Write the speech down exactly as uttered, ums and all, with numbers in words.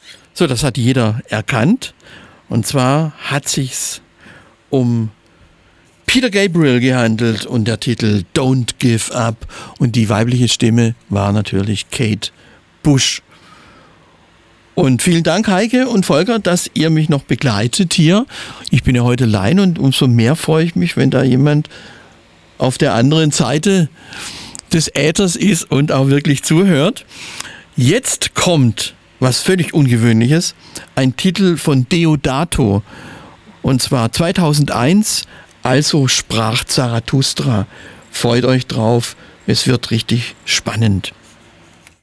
So, das hat jeder erkannt. Und zwar hat sich's um Peter Gabriel gehandelt und der Titel Don't Give Up. Und die weibliche Stimme war natürlich Kate Bush. Und vielen Dank, Heike und Volker, dass ihr mich noch begleitet hier. Ich bin ja heute allein und umso mehr freue ich mich, wenn da jemand auf der anderen Seite des Äthers ist und auch wirklich zuhört. Jetzt kommt was völlig Ungewöhnliches, ein Titel von Deodato. Und zwar zweitausendeins, also sprach Zarathustra. Freut euch drauf, es wird richtig spannend.